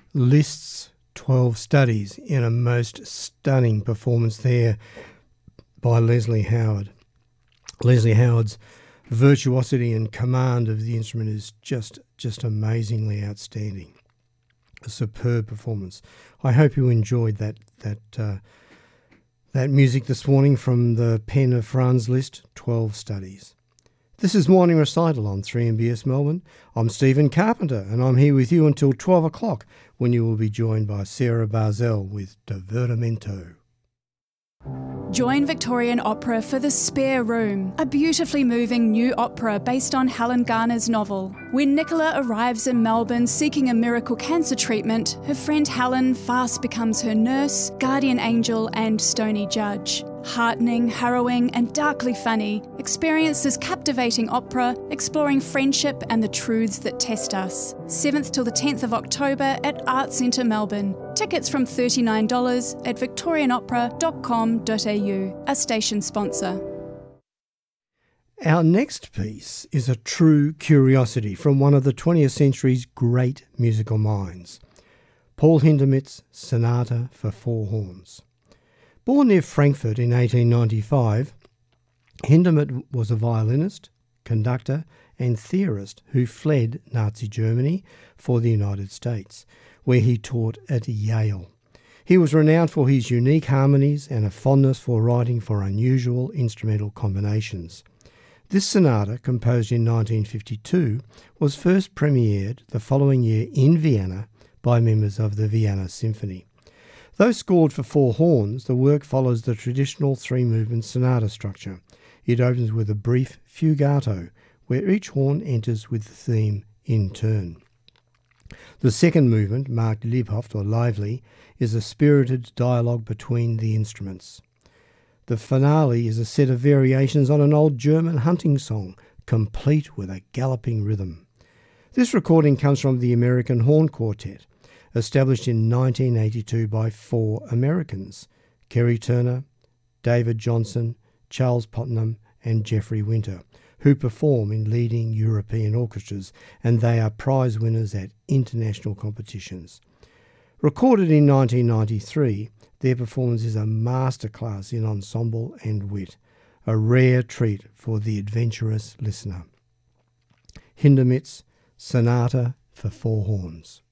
Liszt's 12 Studies in a most stunning performance there by Leslie Howard. Leslie Howard's virtuosity and command of the instrument is just amazingly outstanding. A superb performance. I hope you enjoyed that music this morning from the pen of Franz Liszt, 12 Studies. This is Morning Recital on 3MBS Melbourne. I'm Stephen Carpenter and I'm here with you until 12 o'clock when you will be joined by Sarah Barzell with Divertimento. Join Victorian Opera for The Spare Room, a beautifully moving new opera based on Helen Garner's novel. When Nicola arrives in Melbourne seeking a miracle cancer treatment, her friend Helen fast becomes her nurse, guardian angel and stony judge. Heartening, harrowing and darkly funny, experience this captivating opera exploring friendship and the truths that test us. 7th till the 10th of October at Arts Centre Melbourne. Tickets from $39 at victorianopera.com.au, a station sponsor. Our next piece is a true curiosity from one of the 20th century's great musical minds, Paul Hindemith's Sonata for Four Horns. Born near Frankfurt in 1895, Hindemith was a violinist, conductor and theorist who fled Nazi Germany for the United States, where he taught at Yale. He was renowned for his unique harmonies and a fondness for writing for unusual instrumental combinations. This sonata, composed in 1952, was first premiered the following year in Vienna by members of the Vienna Symphony. Though scored for four horns, the work follows the traditional three-movement sonata structure. It opens with a brief fugato, where each horn enters with the theme in turn. The second movement, marked lebhaft or lively, is a spirited dialogue between the instruments. The finale is a set of variations on an old German hunting song, complete with a galloping rhythm. This recording comes from the American Horn Quartet, established in 1982 by four Americans, Kerry Turner, David Johnson, Charles Putnam and Jeffrey Winter, who perform in leading European orchestras, and they are prize winners at international competitions. Recorded in 1993, their performance is a masterclass in ensemble and wit, a rare treat for the adventurous listener. Hindemith's Sonata for Four Horns.